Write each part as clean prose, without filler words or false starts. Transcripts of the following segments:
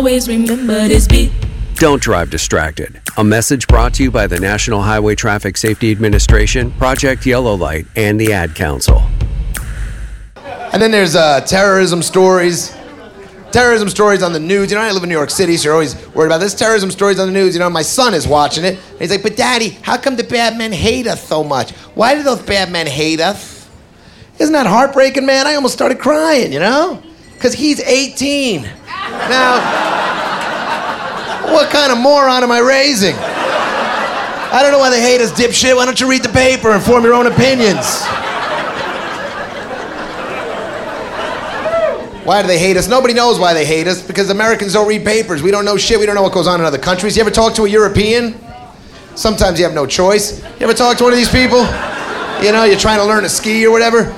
Always remember this beat. Don't drive distracted. A message brought to you by the National Highway Traffic Safety Administration, Project Yellow Light, and the Ad Council. And then there's terrorism stories. Terrorism stories on the news. You know, I live in New York City, so you're always worried about this. Terrorism stories on the news. You know, my son is watching it. And he's like, but Daddy, how come the bad men hate us so much? Why do those bad men hate us? Isn't that heartbreaking, man? I almost started crying, you know? Because he's 18. Now, what kind of moron am I raising? I don't know why they hate us, dipshit. Why don't you read the paper and form your own opinions? Why do they hate us? Nobody knows why they hate us, because Americans don't read papers. We don't know shit. We don't know what goes on in other countries. You ever talk to a European? Sometimes you have no choice. You ever talk to one of these people? You know, you're trying to learn to ski or whatever.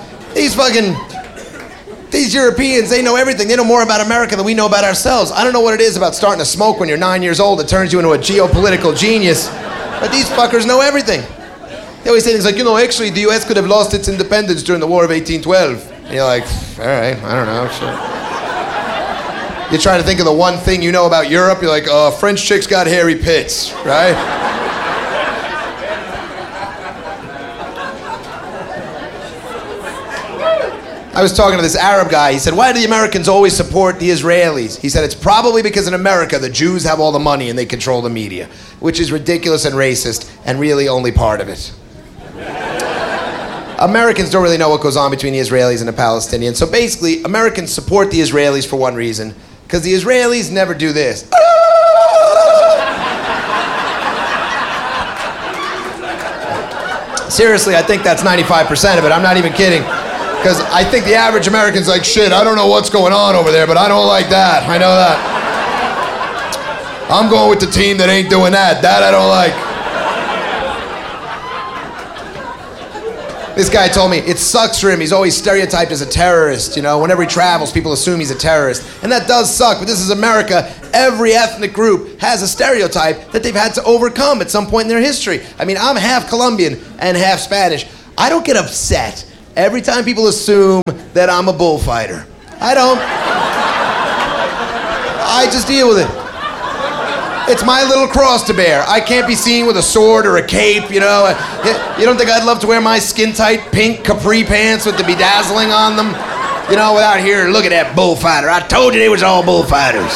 These Europeans, they know everything. They know more about America than we know about ourselves. I don't know what it is about starting to smoke when you're 9 years old that turns you into a geopolitical genius. But these fuckers know everything. They always say things like, you know, actually the US could have lost its independence during the War of 1812. And you're like, all right, I don't know, sure. You try to think of the one thing you know about Europe, you're like, oh, French chicks got hairy pits, right? I was talking to this Arab guy. He said, why do the Americans always support the Israelis? He said, it's probably because in America, the Jews have all the money and they control the media, which is ridiculous and racist and really only part of it. Americans don't really know what goes on between the Israelis and the Palestinians. So basically, Americans support the Israelis for one reason, because the Israelis never do this. Seriously, I think that's 95% of it. I'm not even kidding. Because I think the average American's like, shit, I don't know what's going on over there, but I don't like that. I know that. I'm going with the team that ain't doing that. That I don't like. This guy told me it sucks for him. He's always stereotyped as a terrorist. You know, whenever he travels, people assume he's a terrorist. And that does suck, but this is America. Every ethnic group has a stereotype that they've had to overcome at some point in their history. I mean, I'm half Colombian and half Spanish. I don't get upset every time people assume that I'm a bullfighter. I don't. I just deal with it. It's my little cross to bear. I can't be seen with a sword or a cape, you know. You don't think I'd love to wear my skin-tight pink capri pants with the bedazzling on them? You know, without here, look at that bullfighter. I told you they was all bullfighters.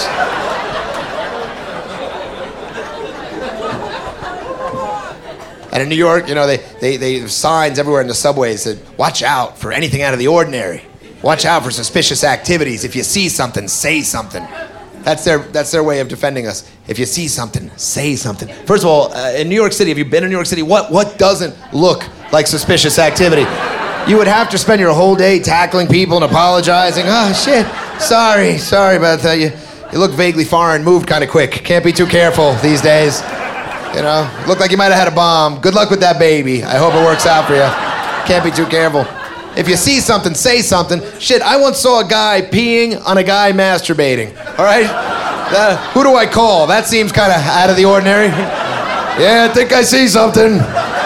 And in New York, you know, they have signs everywhere in the subways that said, watch out for anything out of the ordinary. Watch out for suspicious activities. If you see something, say something. That's their way of defending us. If you see something, say something. First of all, in New York City, have you been in New York City? What doesn't look like suspicious activity? You would have to spend your whole day tackling people and apologizing. Oh, shit. Sorry about that. You look vaguely foreign, moved kind of quick. Can't be too careful these days. You know, looked like you might have had a bomb. Good luck with that baby. I hope it works out for you. Can't be too careful. If you see something, say something. Shit, I once saw a guy peeing on a guy masturbating. All right? Who do I call? That seems kind of out of the ordinary. Yeah, I think I see something.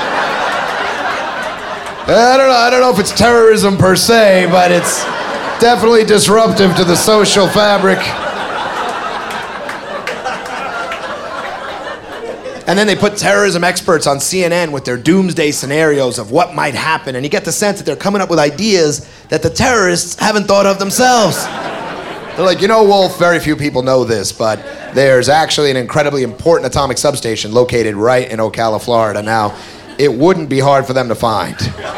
I don't know if it's terrorism per se, but it's definitely disruptive to the social fabric. And then they put terrorism experts on CNN with their doomsday scenarios of what might happen, and you get the sense that they're coming up with ideas that the terrorists haven't thought of themselves. They're like, you know, Wolf, very few people know this, but there's actually an incredibly important atomic substation located right in Ocala, Florida. Now, it wouldn't be hard for them to find.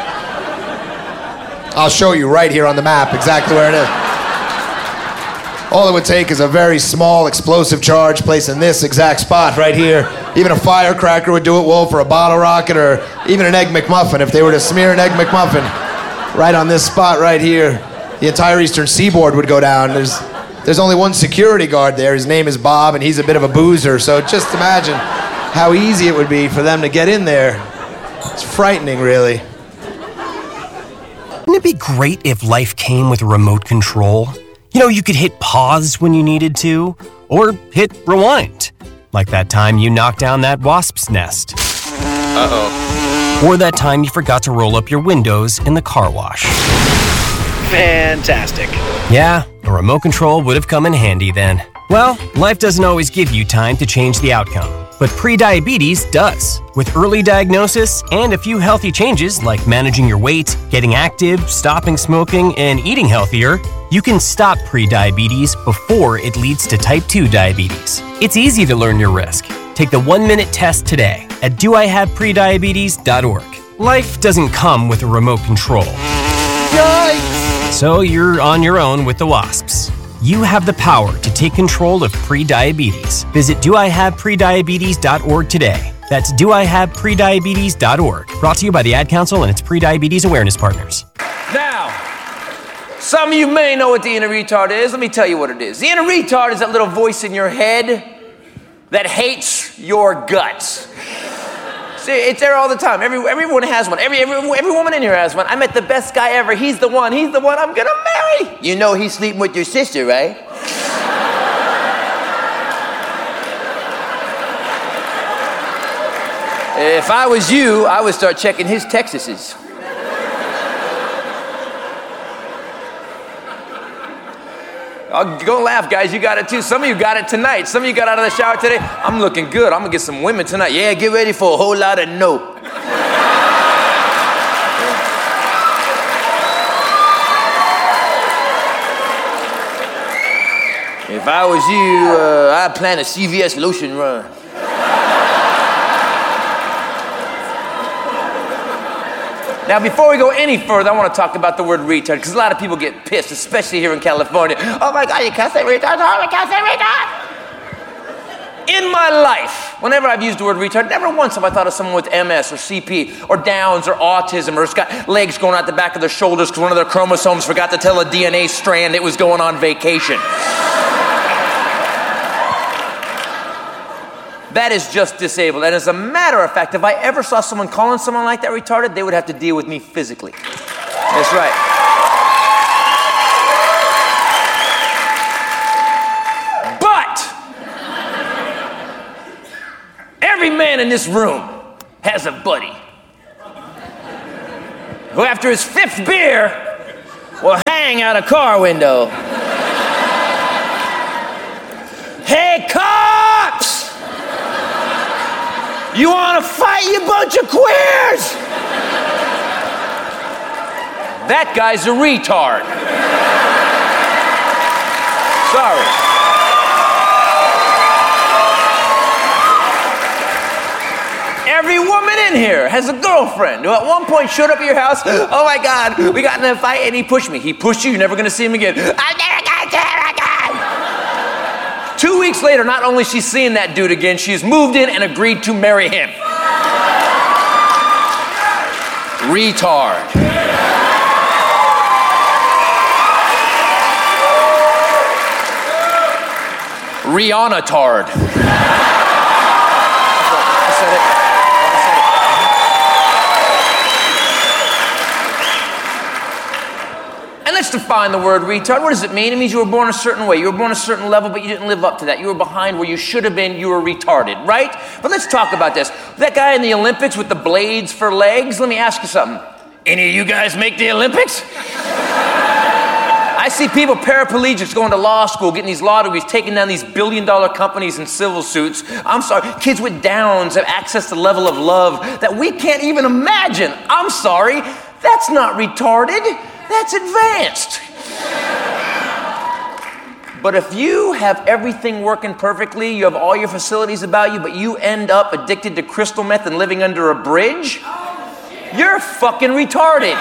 I'll show you right here on the map exactly where it is. All it would take is a very small explosive charge placed in this exact spot right here. Even a firecracker would do it, Wolf, or a bottle rocket, or even an Egg McMuffin. If they were to smear an Egg McMuffin right on this spot right here, the entire eastern seaboard would go down. There's only one security guard there. His name is Bob, and he's a bit of a boozer. So just imagine how easy it would be for them to get in there. It's frightening, really. Wouldn't it be great if life came with a remote control? You know, you could hit pause when you needed to, or hit rewind. Like that time you knocked down that wasp's nest. Uh-oh. Or that time you forgot to roll up your windows in the car wash. Fantastic. Yeah, a remote control would have come in handy then. Well, life doesn't always give you time to change the outcome, but prediabetes does. With early diagnosis and a few healthy changes like managing your weight, getting active, stopping smoking, and eating healthier, you can stop prediabetes before it leads to type 2 diabetes. It's easy to learn your risk. Take the 1-minute test today at doihaveprediabetes.org. Life doesn't come with a remote control. Yikes! So you're on your own with the WASPs. You have the power to take control of prediabetes. Visit doihaveprediabetes.org today. That's doihaveprediabetes.org. Brought to you by the Ad Council and its Prediabetes Awareness Partners. Now, some of you may know what the inner retard is. Let me tell you what it is. The inner retard is that little voice in your head that hates your guts. See, it's there all the time. Everyone has one. Every woman in here has one. I met the best guy ever. He's the one I'm gonna marry. You know he's sleeping with your sister, right? If I was you, I would start checking his Texases. Don't laugh, guys. You got it too. Some of you got it tonight. Some of you got out of the shower today. I'm looking good. I'm gonna get some women tonight. Yeah, get ready for a whole lot of no. If I was you, I'd plan a CVS lotion run. Now, before we go any further, I want to talk about the word retard, because a lot of people get pissed, especially here in California. Oh my God, you can't say retard. Oh, you can't say retard. In my life, whenever I've used the word retard, never once have I thought of someone with MS or CP or Downs or autism or has got legs going out the back of their shoulders because one of their chromosomes forgot to tell a DNA strand it was going on vacation. That is just disabled. And as a matter of fact, if I ever saw someone calling someone like that retarded, they would have to deal with me physically. That's right. But every man in this room has a buddy who, after his 5th beer, will hang out a car window. Hey, cops! You want to fight, you bunch of queers? That guy's a retard. Sorry. Every woman in here has a girlfriend who at one point showed up at your house. Oh my God, we got in a fight and he pushed me. He pushed you, you're never going to see him again. I'm never going to see him again. 2 weeks later, not only is she seeing that dude again, she's moved in and agreed to marry him. Retard. Rihanna-tard. I said it. And let's define the word retard. What does it mean? It means you were born a certain way. You were born a certain level, but you didn't live up to that. You were behind where you should have been. You were retarded, right? But let's talk about this. That guy in the Olympics with the blades for legs, let me ask you something. Any of you guys make the Olympics? I see people, paraplegics, going to law school, getting these law degrees, taking down these billion-dollar companies in civil suits. I'm sorry, kids with Downs have access to a level of love that we can't even imagine. I'm sorry, that's not retarded. That's advanced. But if you have everything working perfectly, you have all your facilities about you, but you end up addicted to crystal meth and living under a bridge, you're fucking retarded.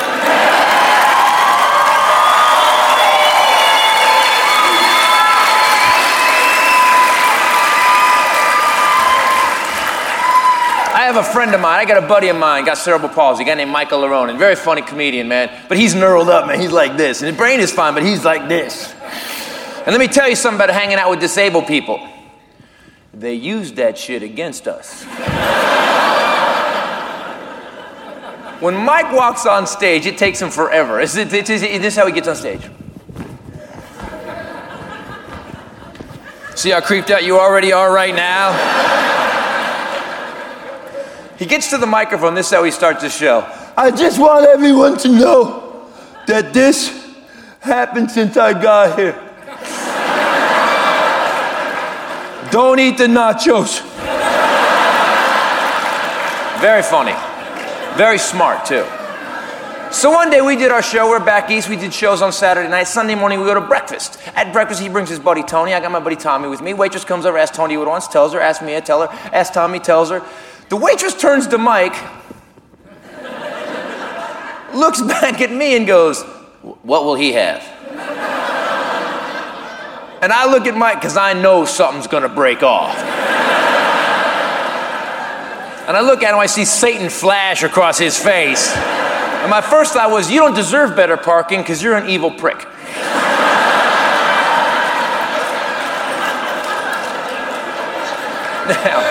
I have a friend of mine, I got a buddy of mine, got cerebral palsy, a guy named Michael Laronin, very funny comedian, man. But he's knurled up, man. He's like this. And his brain is fine, but he's like this. And let me tell you something about hanging out with disabled people. They use that shit against us. When Mike walks on stage, it takes him forever. Is this how he gets on stage? See how creeped out you already are right now? He gets to the microphone, this is how he starts the show. I just want everyone to know that this happened since I got here. don't eat the nachos. Very funny. Very smart, too. So one day we did our show. We're back east. We did shows on Saturday night. Sunday morning we go to breakfast. At breakfast he brings his buddy Tony. I got my buddy Tommy with me. Waitress comes over, asks Tony what he wants, tells her, asks me, I tell her, asks Tommy, tells her. The waitress turns to Mike, looks back at me and goes, what will he have? And I look at Mike because I know something's gonna break off. And I look at him, I see Satan flash across his face. And my first thought was, you don't deserve better parking because you're an evil prick. Now,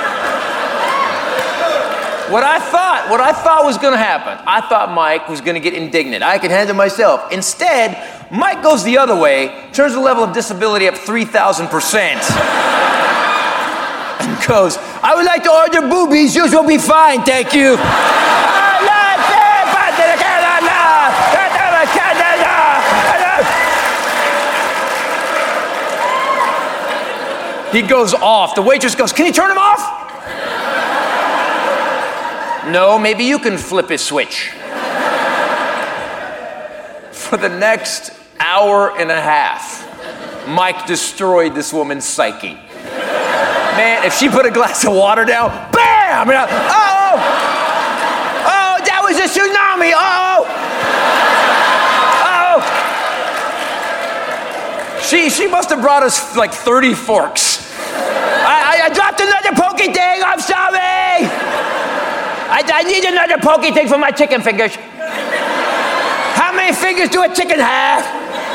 what I thought was going to happen, I thought Mike was going to get indignant. I could handle myself. Instead, Mike goes the other way, turns the level of disability up 3,000%, and goes, I would like to order boobies. Yours will be fine, thank you. He goes off. The waitress goes, can you turn him off? No, maybe you can flip his switch. For the next hour and a half, Mike destroyed this woman's psyche. Man, if she put a glass of water down, bam! Oh, that was a tsunami. She must have brought us like 30 forks. I dropped another pokey thing. I'm sorry. I need another pokey thing for my chicken fingers. How many fingers do a chicken have?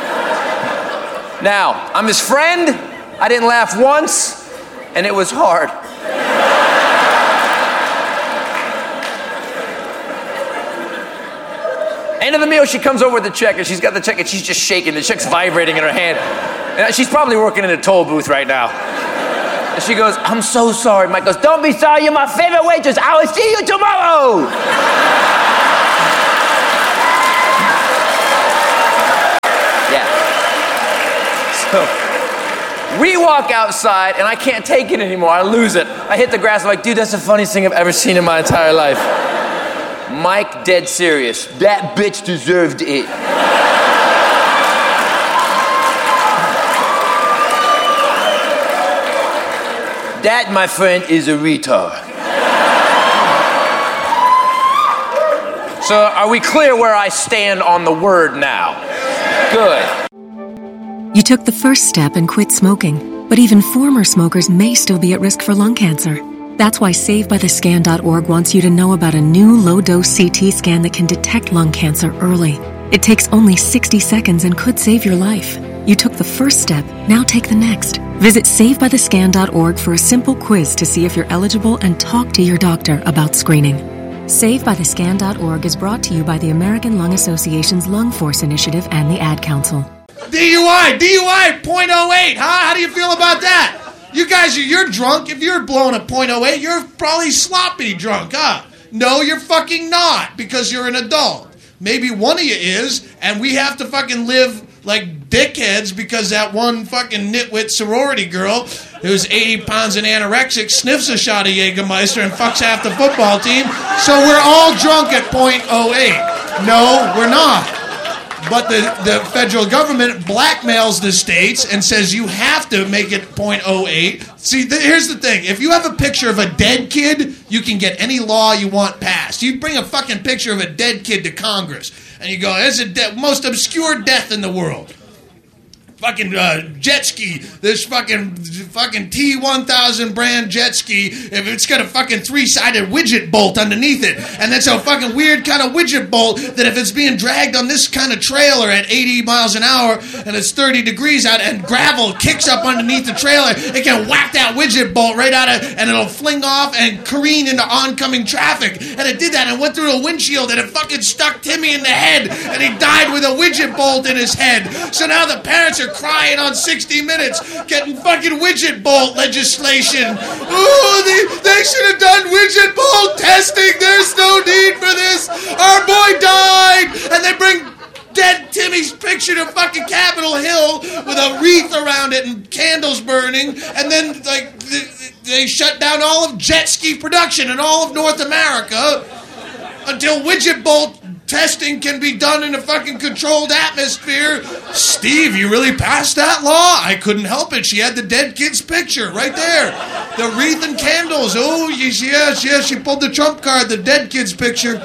Now, I'm his friend. I didn't laugh once, and it was hard. End of the meal, she comes over with the check, and she's got the check, and she's just shaking. The check's vibrating in her hand. And she's probably working in a toll booth right now. And she goes, I'm so sorry. Mike goes, don't be sorry, you're my favorite waitress. I will see you tomorrow. Yeah. So, we walk outside, and I can't take it anymore. I lose it. I hit the grass. I'm like, dude, that's the funniest thing I've ever seen in my entire life. Mike, dead serious. That bitch deserved it. That, my friend, is a retard. So, are we clear where I stand on the word now? Good. You took the first step and quit smoking, but even former smokers may still be at risk for lung cancer. That's why SaveByTheScan.org wants you to know about a new low-dose CT scan that can detect lung cancer early. It takes only 60 seconds and could save your life. You took the first step, now take the next. Visit SaveByTheScan.org for a simple quiz to see if you're eligible and talk to your doctor about screening. SaveByTheScan.org is brought to you by the American Lung Association's Lung Force Initiative and the Ad Council. DUI 0.08, huh? How do you feel about that? You guys, you're drunk. If you're blowing a .08, you're probably sloppy drunk, huh? No, you're fucking not, because you're an adult. Maybe one of you is, and we have to fucking live like dickheads because that one fucking nitwit sorority girl who's 80 pounds and anorexic sniffs a shot of Jägermeister and fucks half the football team. So we're all drunk at .08. No, we're not. But the federal government blackmails the states and says you have to make it .08. See, here's the thing. If you have a picture of a dead kid, you can get any law you want passed. You bring a fucking picture of a dead kid to Congress, and you go, it's the most obscure death in the world. Fucking jet ski, this fucking T1000 brand jet ski, if it's got a fucking 3-sided widget bolt underneath it, and that's a fucking weird kind of widget bolt that if it's being dragged on this kind of trailer at 80 miles an hour and it's 30 degrees out and gravel kicks up underneath the trailer, it can whack that widget bolt right out of, and it'll fling off and careen into oncoming traffic. And it did that and went through a windshield and it fucking stuck Timmy in the head and he died with a widget bolt in his head. So now the parents are crying on 60 Minutes, getting fucking widget bolt legislation. Ooh, they should have done widget bolt testing. There's no need for this. Our boy died. And they bring dead Timmy's picture to fucking Capitol Hill with a wreath around it and candles burning, and then like they shut down all of jet ski production in all of North America until widget bolt testing can be done in a fucking controlled atmosphere. Steve, you really passed that law? I couldn't help it. She had the dead kid's picture right there. The wreath and candles. Oh, yes, she pulled the trump card, the dead kid's picture.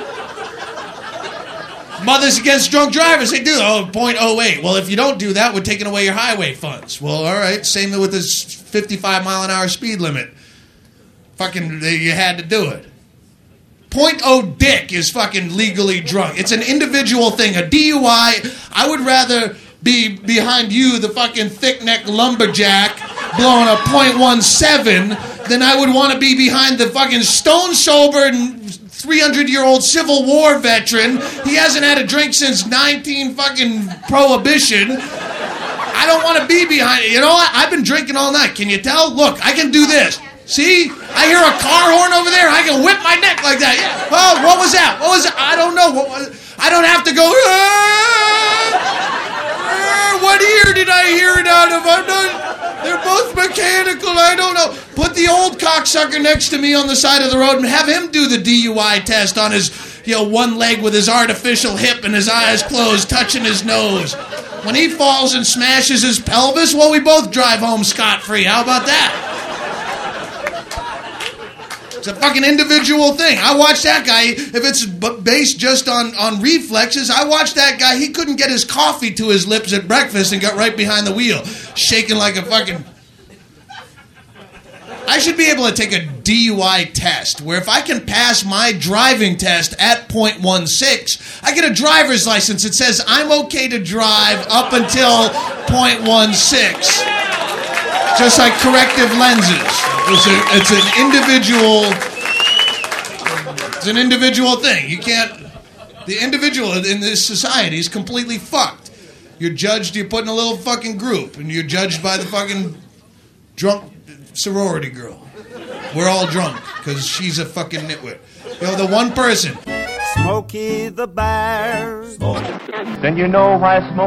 Mothers Against Drunk Drivers, they do. 0.08. Well, if you don't do that, we're taking away your highway funds. Well, all right, same with this 55 mile an hour speed limit. Fucking, you had to do it. 0.0 dick is fucking legally drunk. It's an individual thing. A DUI, I would rather be behind you, the fucking thick-neck lumberjack, blowing a .17 than I would want to be behind the fucking stone-sober 300-year-old Civil War veteran. He hasn't had a drink since 19 fucking Prohibition. I don't want to be behind it. You know what? I've been drinking all night. Can you tell? Look, I can do this. See? I hear a car horn over there. I can whip my neck like that. Yeah. Oh, what was that? What was it? I don't know. I don't have to go, what ear did I hear it out of? They're both mechanical. I don't know. Put the old cocksucker next to me on the side of the road and have him do the DUI test on his, one leg with his artificial hip and his eyes closed, touching his nose. When he falls and smashes his pelvis, well, we both drive home scot-free. How about that? It's a fucking individual thing. I watched that guy, if it's based just on reflexes, I watched that guy, he couldn't get his coffee to his lips at breakfast and got right behind the wheel, shaking like a fucking... I should be able to take a DUI test, where if I can pass my driving test at .16, I get a driver's license that says I'm okay to drive up until .16. Just like corrective lenses. It's an individual thing. You can't... The individual in this society is completely fucked. You're judged, you're put in a little fucking group, and you're judged by the fucking drunk sorority girl. We're all drunk, because she's a fucking nitwit. The one person. Smokey the Bear. Then you know why Smokey